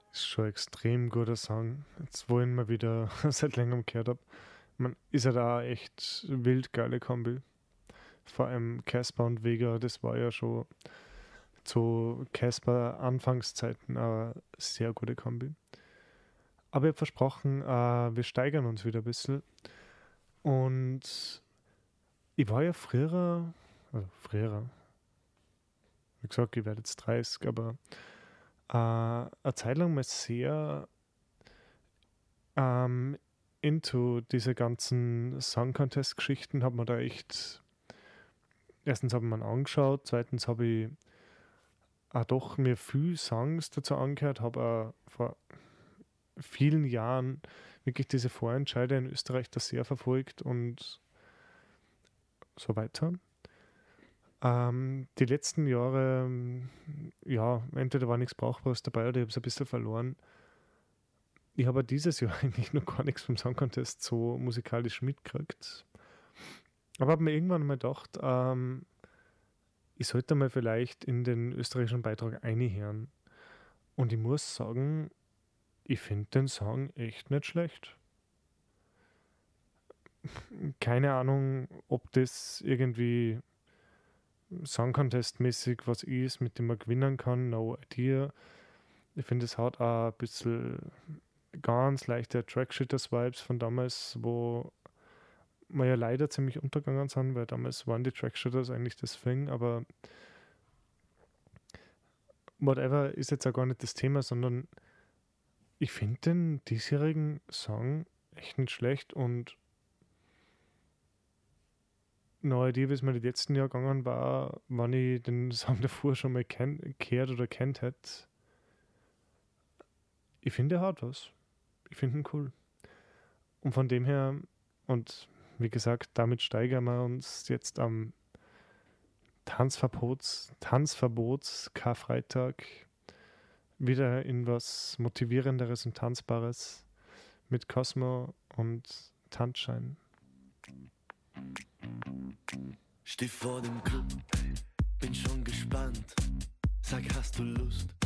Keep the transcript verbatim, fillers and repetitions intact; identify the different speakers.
Speaker 1: Ist schon ein extrem guter Song. Jetzt, wo ich ihn mal wieder seit längerem gehört habe. Man ist ja da echt wild geile Kombi. Vor allem Casper und Vega, das war ja schon zu Casper Anfangszeiten eine sehr gute Kombi. Aber ich habe versprochen, äh, wir steigern uns wieder ein bisschen. Und ich war ja früher, also früher, wie gesagt, ich werde jetzt dreißig, aber äh, eine Zeit lang mal sehr ähm, into diese ganzen Song Contest-Geschichten, habe mir da echt, erstens habe ich mir ihn angeschaut, zweitens habe ich auch doch mir viel Songs dazu angehört, habe auch vor vielen Jahren wirklich diese Vorentscheide in Österreich da sehr verfolgt und so weiter. Ähm, die letzten Jahre, ähm, ja, entweder war nichts Brauchbares dabei oder ich habe es ein bisschen verloren. Ich habe dieses Jahr eigentlich noch gar nichts vom Song Contest so musikalisch mitgekriegt. Aber habe mir irgendwann mal gedacht, ähm, ich sollte mal vielleicht in den österreichischen Beitrag einhören. Und ich muss sagen, ich finde den Song echt nicht schlecht. Keine Ahnung, ob das irgendwie Song Contest-mäßig was ist, mit dem man gewinnen kann, no idea. Ich finde, es hat auch ein bisschen ganz leichte Trackshitters-Vibes von damals, wo wir ja leider ziemlich untergegangen sind, weil damals waren die Trackshitters eigentlich das Thing, aber whatever ist jetzt auch gar nicht das Thema, sondern ich finde den diesjährigen Song echt nicht schlecht und no idea, wie es mir die letzten Jahre gegangen war, wann ich den Song davor schon mal kenn- gehört oder kennt hätte. Ich finde, er hat was. Ich finde ihn cool. Und von dem her, und wie gesagt, damit steigern wir uns jetzt am Tanzverbots, Tanzverbots Karfreitag wieder in was Motivierenderes und Tanzbares mit Cosmo und Tanzschein.
Speaker 2: Steh vor dem Club, bin schon gespannt. Sag, hast du Lust?